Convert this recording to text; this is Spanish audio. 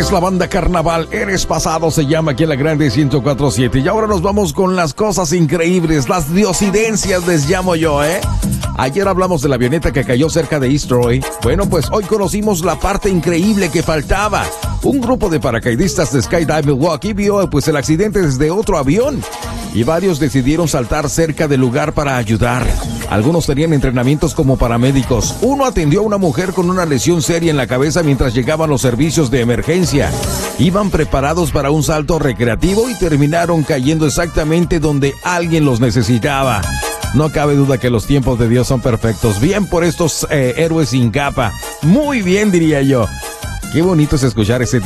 Es la banda Carnaval, Eres Pasado se llama aquí en la Grande 104.7. Y ahora nos vamos con las cosas increíbles, las diosidencias les llamo yo, ¿eh? Ayer hablamos de la avioneta que cayó cerca de East Troy. Bueno, pues hoy conocimos la parte increíble que faltaba. Un grupo de paracaidistas de Skydive Milwaukee vio pues el accidente desde otro avión y varios decidieron saltar cerca del lugar para ayudar. Algunos tenían entrenamientos como paramédicos. Uno atendió a una mujer con una lesión seria en la cabeza mientras llegaban los servicios de emergencia. Iban preparados para un salto recreativo y terminaron cayendo exactamente donde alguien los necesitaba. No cabe duda que los tiempos de Dios son perfectos. Bien por estos héroes sin capa. Muy bien, diría yo. Qué bonito es escuchar ese